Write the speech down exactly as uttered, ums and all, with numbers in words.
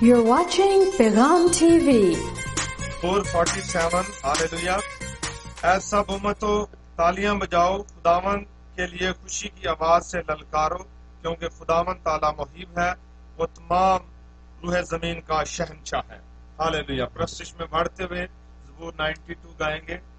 You're watching Pegham T V. Four forty seven hallelujah. ऐ सब उम्मतों तालियां बजाओ, खुदावन के लिए खुशी की आवाज से ललकारो, क्योंकि खुदावन ताला मुहीब है, वो तमाम रूह जमीन का शहंशाह है। हालेलुया। प्रस्तिश में बढ़ते हुए ज़बूर बानवे गाएंगे।